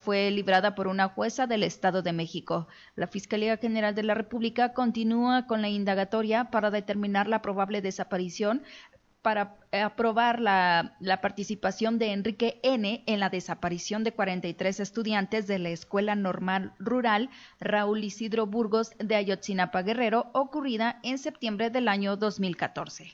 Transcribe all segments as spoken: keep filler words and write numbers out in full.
fue librada por una jueza del Estado de México. La Fiscalía General de la República continúa con la indagatoria para determinar la probable desaparición, para aprobar la, la participación de Enrique N. en la desaparición de cuarenta y tres estudiantes de la Escuela Normal Rural Raúl Isidro Burgos de Ayotzinapa, Guerrero, ocurrida en septiembre del año dos mil catorce.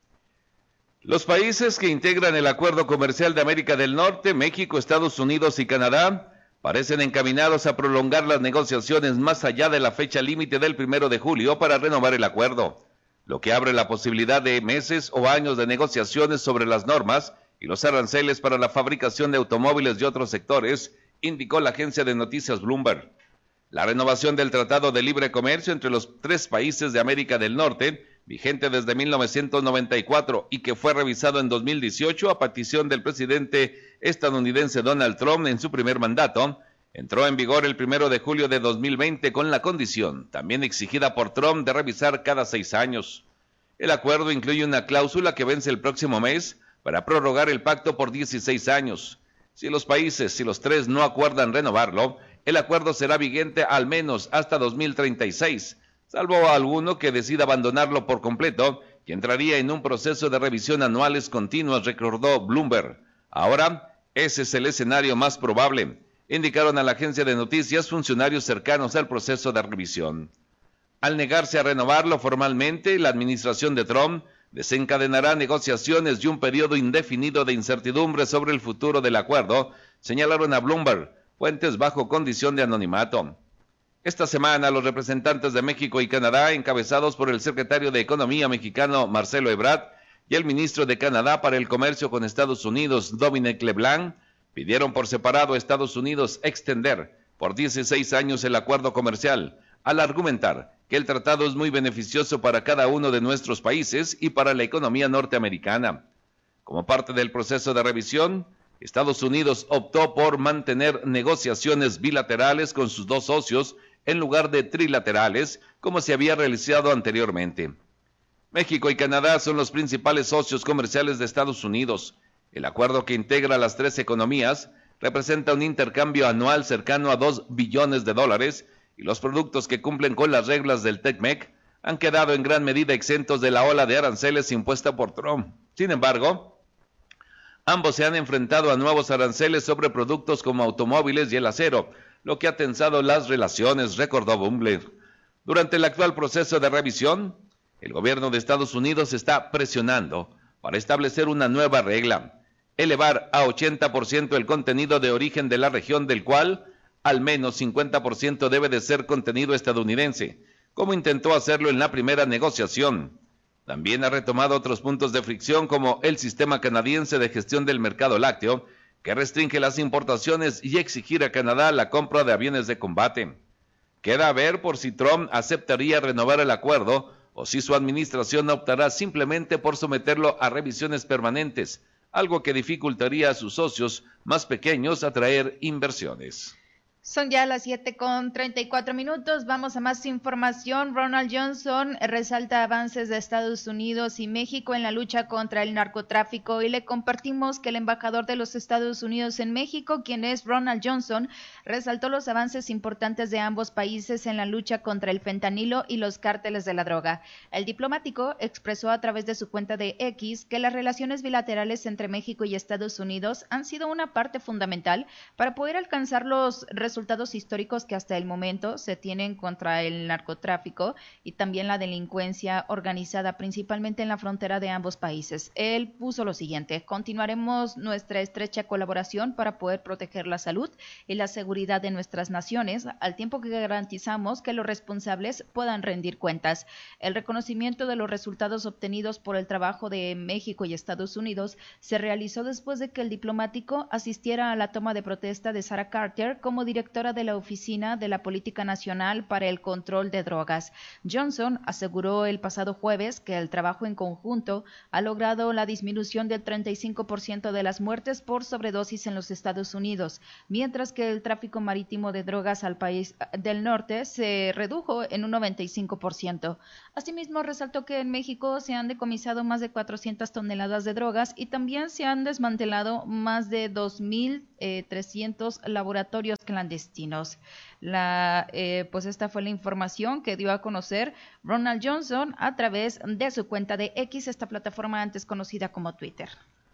Los países que integran el Acuerdo Comercial de América del Norte, México, Estados Unidos y Canadá, parecen encaminados a prolongar las negociaciones más allá de la fecha límite del primero de julio para renovar el acuerdo, lo que abre la posibilidad de meses o años de negociaciones sobre las normas y los aranceles para la fabricación de automóviles y otros sectores, indicó la agencia de noticias Bloomberg. La renovación del Tratado de Libre Comercio entre los tres países de América del Norte, vigente desde mil novecientos noventa y cuatro y que fue revisado en dos mil dieciocho a petición del presidente estadounidense Donald Trump en su primer mandato, entró en vigor el primero de julio de dos mil veinte con la condición, también exigida por Trump, de revisar cada seis años. El acuerdo incluye una cláusula que vence el próximo mes para prorrogar el pacto por dieciséis años. Si los países, si los tres no acuerdan renovarlo, el acuerdo será vigente al menos hasta dos mil treinta y seis, salvo alguno que decida abandonarlo por completo, que entraría en un proceso de revisión anuales continuas, recordó Bloomberg. Ahora, ese es el escenario más probable, indicaron a la agencia de noticias funcionarios cercanos al proceso de revisión. Al negarse a renovarlo formalmente, la administración de Trump desencadenará negociaciones y un periodo indefinido de incertidumbre sobre el futuro del acuerdo, señalaron a Bloomberg, fuentes bajo condición de anonimato. Esta semana, los representantes de México y Canadá, encabezados por el secretario de Economía mexicano Marcelo Ebrard y el ministro de Canadá para el Comercio con Estados Unidos, Dominic LeBlanc, pidieron por separado a Estados Unidos extender por dieciséis años el acuerdo comercial, al argumentar que el tratado es muy beneficioso para cada uno de nuestros países y para la economía norteamericana. Como parte del proceso de revisión, Estados Unidos optó por mantener negociaciones bilaterales con sus dos socios en lugar de trilaterales, como se había realizado anteriormente. México y Canadá son los principales socios comerciales de Estados Unidos. El acuerdo, que integra a las tres economías, representa un intercambio anual cercano a dos billones de dólares, y los productos que cumplen con las reglas del TECMEC han quedado en gran medida exentos de la ola de aranceles impuesta por Trump. Sin embargo, ambos se han enfrentado a nuevos aranceles sobre productos como automóviles y el acero, lo que ha tensado las relaciones, recordó Bloomberg. Durante el actual proceso de revisión, el gobierno de Estados Unidos está presionando para establecer una nueva regla, elevar a ochenta por ciento el contenido de origen de la región, del cual al menos cincuenta por ciento debe de ser contenido estadounidense, como intentó hacerlo en la primera negociación. También ha retomado otros puntos de fricción, como el sistema canadiense de gestión del mercado lácteo, que restringe las importaciones, y exigir a Canadá la compra de aviones de combate. Queda a ver por si Trump aceptaría renovar el acuerdo o si su administración optará simplemente por someterlo a revisiones permanentes, algo que dificultaría a sus socios más pequeños atraer inversiones. Son ya las siete con treinta y cuatro minutos, vamos a más información. Ronald Johnson resalta avances de Estados Unidos y México en la lucha contra el narcotráfico, y le compartimos que el embajador de los Estados Unidos en México, quien es Ronald Johnson, resaltó los avances importantes de ambos países en la lucha contra el fentanilo y los cárteles de la droga. El diplomático expresó a través de su cuenta de X que las relaciones bilaterales entre México y Estados Unidos han sido una parte fundamental para poder alcanzar los resultados resultados históricos que hasta el momento se tienen contra el narcotráfico y también la delincuencia organizada, principalmente en la frontera de ambos países. Él puso lo siguiente: continuaremos nuestra estrecha colaboración para poder proteger la salud y la seguridad de nuestras naciones, al tiempo que garantizamos que los responsables puedan rendir cuentas. El reconocimiento de los resultados obtenidos por el trabajo de México y Estados Unidos se realizó después de que el diplomático asistiera a la toma de protesta de Sarah Carter como directora directora de la Oficina de la Política Nacional para el Control de Drogas. Johnson aseguró el pasado jueves que el trabajo en conjunto ha logrado la disminución del treinta y cinco por ciento de las muertes por sobredosis en los Estados Unidos, mientras que el tráfico marítimo de drogas al país del norte se redujo en un noventa y cinco por ciento. Asimismo, resaltó que en México se han decomisado más de cuatrocientas toneladas de drogas y también se han desmantelado más de dos mil trescientos laboratorios clandestinos. La, eh, pues esta fue la información que dio a conocer Ronald Johnson a través de su cuenta de X, esta plataforma antes conocida como Twitter.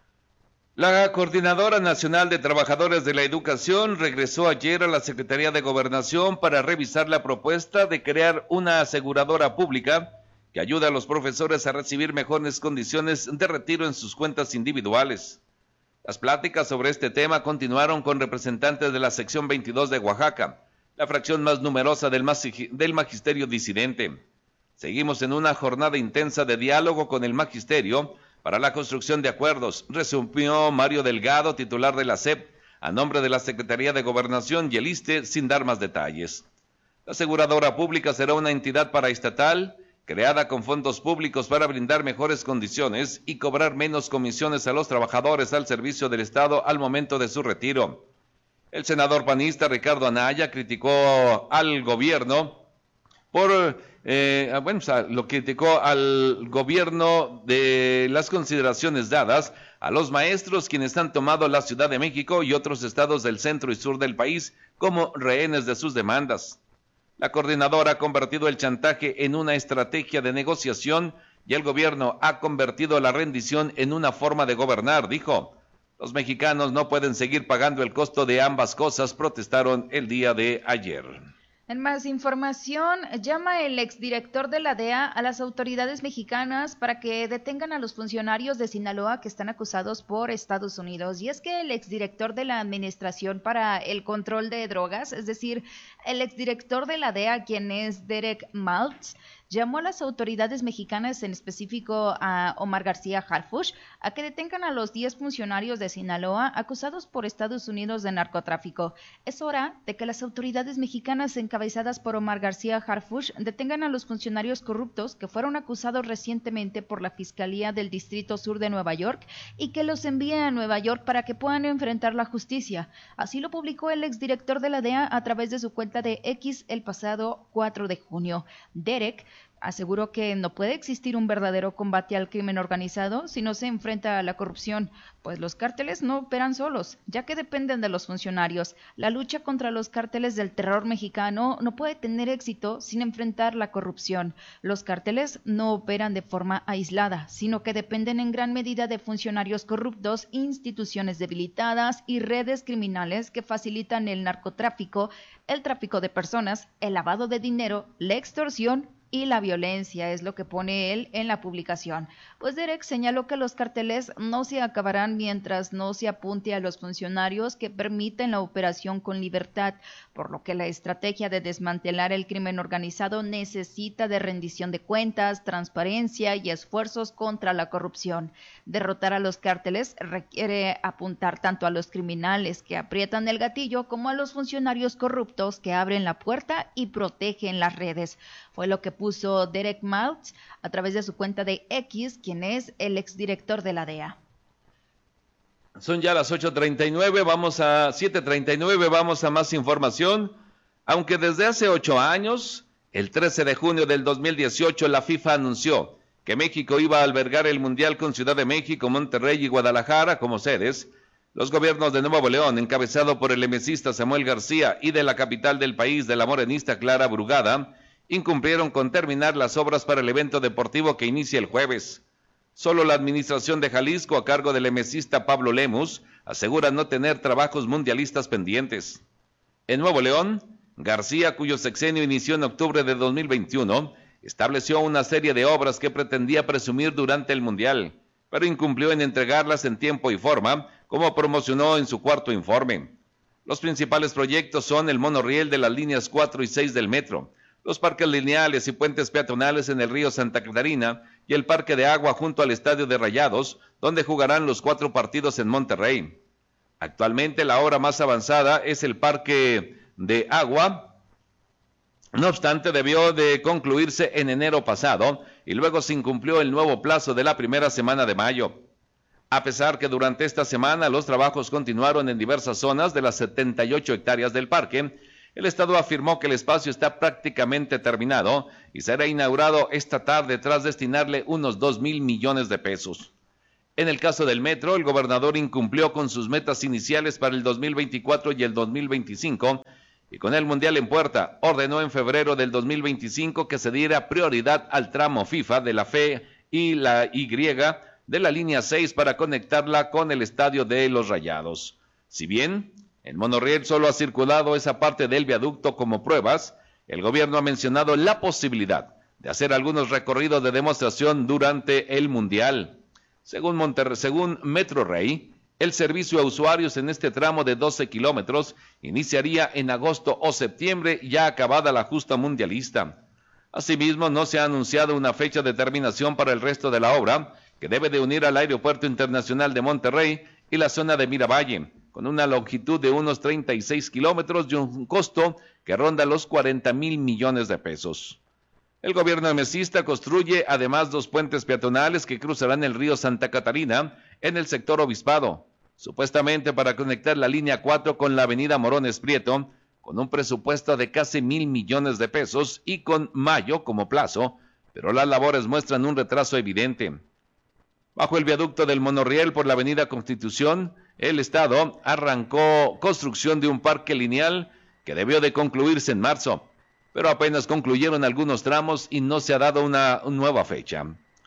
La Coordinadora Nacional de Trabajadores de la Educación regresó ayer a la Secretaría de Gobernación para revisar la propuesta de crear una aseguradora pública que ayude a los profesores a recibir mejores condiciones de retiro en sus cuentas individuales. Las pláticas sobre este tema continuaron con representantes de la sección veintidós de Oaxaca, la fracción más numerosa del, del magisterio disidente. Seguimos en una jornada intensa de diálogo con el magisterio para la construcción de acuerdos, resumió Mario Delgado, titular de la S E P, a nombre de la Secretaría de Gobernación y el I S S S T E, sin dar más detalles. La aseguradora pública será una entidad paraestatal, creada con fondos públicos para brindar mejores condiciones y cobrar menos comisiones a los trabajadores al servicio del Estado al momento de su retiro. El senador panista Ricardo Anaya criticó al gobierno por... Eh, bueno, o sea, lo criticó al gobierno de las consideraciones dadas a los maestros quienes han tomado la Ciudad de México y otros estados del centro y sur del país como rehenes de sus demandas. La coordinadora ha convertido el chantaje en una estrategia de negociación y el gobierno ha convertido la rendición en una forma de gobernar, dijo. Los mexicanos no pueden seguir pagando el costo de ambas cosas, protestaron el día de ayer. En más información, llama el exdirector de la D E A a las autoridades mexicanas para que detengan a los funcionarios de Sinaloa que están acusados por Estados Unidos. Y es que el exdirector de la Administración para el Control de Drogas, es decir, el exdirector de la D E A, quien es Derek Maltz, llamó a las autoridades mexicanas, en específico a Omar García Harfuch, a que detengan a los diez funcionarios de Sinaloa acusados por Estados Unidos de narcotráfico. Es hora de que las autoridades mexicanas encabezadas por Omar García Harfuch detengan a los funcionarios corruptos que fueron acusados recientemente por la Fiscalía del Distrito Sur de Nueva York y que los envíen a Nueva York para que puedan enfrentar la justicia. Así lo publicó el exdirector de la D E A a través de su cuenta de X el pasado cuatro de junio. Derek aseguró que no puede existir un verdadero combate al crimen organizado si no se enfrenta a la corrupción, pues los cárteles no operan solos, ya que dependen de los funcionarios. La lucha contra los cárteles del terror mexicano no puede tener éxito sin enfrentar la corrupción. Los cárteles no operan de forma aislada, sino que dependen en gran medida de funcionarios corruptos, instituciones debilitadas y redes criminales que facilitan el narcotráfico, el tráfico de personas, el lavado de dinero, la extorsión y la violencia, es lo que pone él en la publicación. Pues Derek señaló que los carteles no se acabarán mientras no se apunte a los funcionarios que permiten la operación con libertad, por lo que la estrategia de desmantelar el crimen organizado necesita de rendición de cuentas, transparencia y esfuerzos contra la corrupción. Derrotar a los cárteles requiere apuntar tanto a los criminales que aprietan el gatillo como a los funcionarios corruptos que abren la puerta y protegen las redes. Fue lo que puso Derek Maltz a través de su cuenta de X, quien es el exdirector de la D E A. Son ya las ocho treinta y nueve, vamos a siete treinta y nueve, vamos a más información. Aunque desde hace ocho años, el trece de junio del dos mil dieciocho, la FIFA anunció que México iba a albergar el Mundial con Ciudad de México, Monterrey y Guadalajara como sedes, los gobiernos de Nuevo León, encabezado por el emesista Samuel García, y de la capital del país, de la morenista Clara Brugada, incumplieron con terminar las obras para el evento deportivo que inicia el jueves. Solo la administración de Jalisco, a cargo del emesista Pablo Lemus, asegura no tener trabajos mundialistas pendientes. En Nuevo León, García, cuyo sexenio inició en octubre de dos mil veintiuno, estableció una serie de obras que pretendía presumir durante el Mundial, pero incumplió en entregarlas en tiempo y forma, como promocionó en su cuarto informe. Los principales proyectos son el monorriel de las líneas cuatro y seis del metro, los parques lineales y puentes peatonales en el río Santa Catarina y el parque de agua junto al estadio de Rayados, donde jugarán los cuatro partidos en Monterrey. Actualmente la obra más avanzada es el parque de agua. No obstante, debió de concluirse en enero pasado y luego se incumplió el nuevo plazo de la primera semana de mayo. A pesar que durante esta semana los trabajos continuaron en diversas zonas de las setenta y ocho hectáreas del parque, el Estado afirmó que el espacio está prácticamente terminado y será inaugurado esta tarde tras destinarle unos dos mil millones de pesos. En el caso del metro, el gobernador incumplió con sus metas iniciales para el dos mil veinticuatro y el dos mil veinticinco, y con el Mundial en puerta, ordenó en febrero del dos mil veinticinco que se diera prioridad al tramo FIFA de la F y la Y de la línea seis para conectarla con el estadio de Los Rayados. Si bien el monorriel solo ha circulado esa parte del viaducto como pruebas, el gobierno ha mencionado la posibilidad de hacer algunos recorridos de demostración durante el Mundial. Según, Monterrey, según Metro Rey, el servicio a usuarios en este tramo de doce kilómetros iniciaría en agosto o septiembre, ya acabada la justa mundialista. Asimismo, no se ha anunciado una fecha de terminación para el resto de la obra, que debe de unir al Aeropuerto Internacional de Monterrey y la zona de Miravalle, con una longitud de unos treinta y seis kilómetros y un costo que ronda los cuarenta mil millones de pesos. El gobierno mesista construye además dos puentes peatonales que cruzarán el río Santa Catarina en el sector Obispado, supuestamente para conectar la línea cuatro con la avenida Morones Prieto, con un presupuesto de casi mil millones de pesos y con mayo como plazo, pero las labores muestran un retraso evidente. Bajo el viaducto del monorriel por la avenida Constitución, el Estado arrancó construcción de un parque lineal que debió de concluirse en marzo, pero apenas concluyeron algunos tramos y no se ha dado una, una nueva fecha.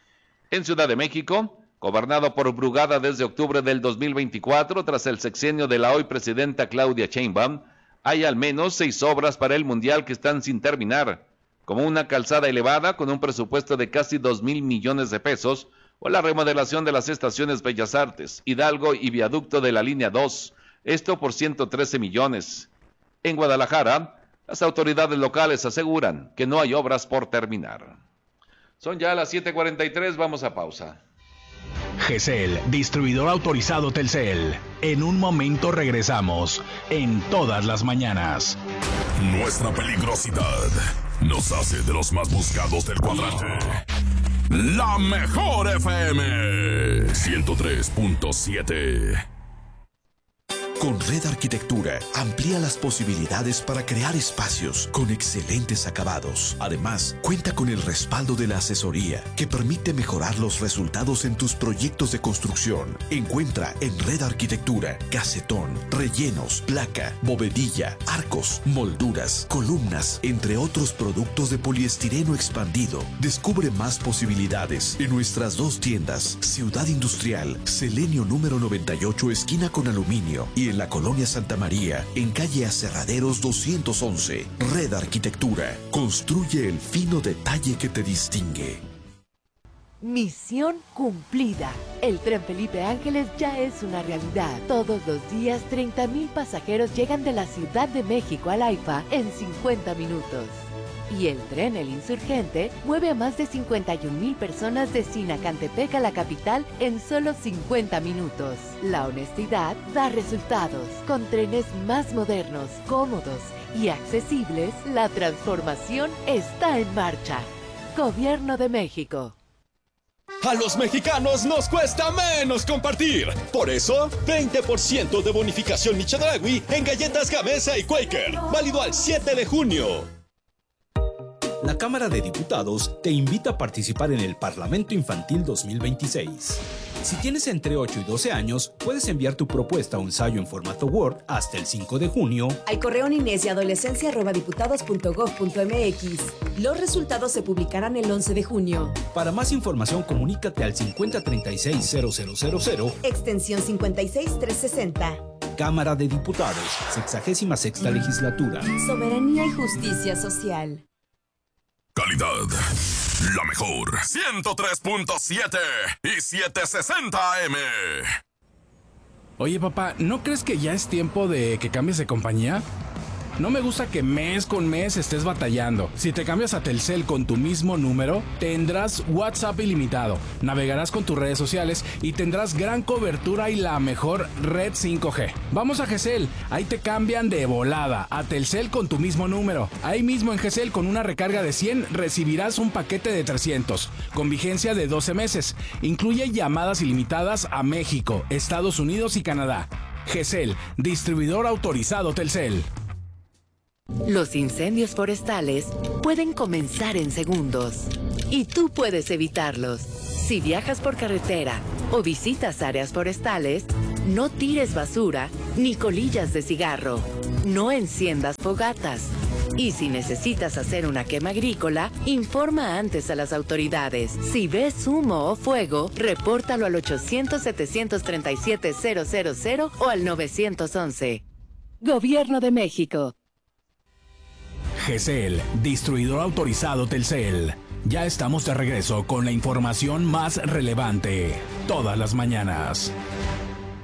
En Ciudad de México, gobernado por Brugada desde octubre del dos mil veinticuatro, tras el sexenio de la hoy presidenta Claudia Sheinbaum, hay al menos seis obras para el Mundial que están sin terminar, como una calzada elevada con un presupuesto de casi dos mil millones de pesos, o la remodelación de las estaciones Bellas Artes, Hidalgo y viaducto de la línea dos, esto por ciento trece millones. En Guadalajara, las autoridades locales aseguran que no hay obras por terminar. Son ya las siete cuarenta y tres, vamos a pausa. G C L, distribuidor autorizado Telcel. En un momento regresamos, en todas las mañanas. Nuestra peligrosidad nos hace de los más buscados del cuadrante. La mejor F M ciento tres punto siete. Con Red Arquitectura, amplía las posibilidades para crear espacios con excelentes acabados. Además, cuenta con el respaldo de la asesoría que permite mejorar los resultados en tus proyectos de construcción. Encuentra en Red Arquitectura casetón, rellenos, placa, bovedilla, arcos, molduras, columnas, entre otros productos de poliestireno expandido. Descubre más posibilidades en nuestras dos tiendas, Ciudad Industrial, Selenio número noventa y ocho, esquina con aluminio, y en la Colonia Santa María, en calle Aserraderos doscientos once. Red Arquitectura. Construye el fino detalle que te distingue. Misión cumplida. El tren Felipe Ángeles ya es una realidad. Todos los días, treinta mil pasajeros llegan de la Ciudad de México al AIFA en cincuenta minutos. Y el tren El Insurgente mueve a más de cincuenta y un mil personas de Sinacantepec a la capital en solo cincuenta minutos. La honestidad da resultados. Con trenes más modernos, cómodos y accesibles, la transformación está en marcha. Gobierno de México. A los mexicanos nos cuesta menos compartir. Por eso, veinte por ciento de bonificación Michedragui en galletas Gamesa y Quaker. Válido al siete de junio. La Cámara de Diputados te invita a participar en el Parlamento Infantil dos mil veintiséis. Si tienes entre ocho y doce años, puedes enviar tu propuesta o ensayo en formato Word hasta el cinco de junio al correo niñez y adolescencia arroba diputados punto gob punto mx. Los resultados se publicarán el once de junio. Para más información, comunícate al cincuenta treinta y seis cero cero cero cero, extensión cincuenta y seis trescientos sesenta. Cámara de Diputados, sexagésima sexta legislatura. Soberanía y justicia social. Calidad, la mejor. ciento tres punto siete y setecientos sesenta A M. Oye, papá, ¿no crees que ya es tiempo de que cambies de compañía? No me gusta que mes con mes estés batallando. Si te cambias a Telcel con tu mismo número, tendrás WhatsApp ilimitado, navegarás con tus redes sociales y tendrás gran cobertura y la mejor red cinco G. Vamos a Gesell, ahí te cambian de volada a Telcel con tu mismo número. Ahí mismo en Gesell, con una recarga de cien, recibirás un paquete de trescientos, con vigencia de doce meses. Incluye llamadas ilimitadas a México, Estados Unidos y Canadá. Gesell, distribuidor autorizado Telcel. Los incendios forestales pueden comenzar en segundos y tú puedes evitarlos. Si viajas por carretera o visitas áreas forestales, no tires basura ni colillas de cigarro. No enciendas fogatas. Y si necesitas hacer una quema agrícola, informa antes a las autoridades. Si ves humo o fuego, repórtalo al ochocientos, setecientos treinta y siete, cero cero cero o al nueve once. Gobierno de México. Gesell, distribuidor autorizado Telcel. Ya estamos de regreso con la información más relevante todas las mañanas.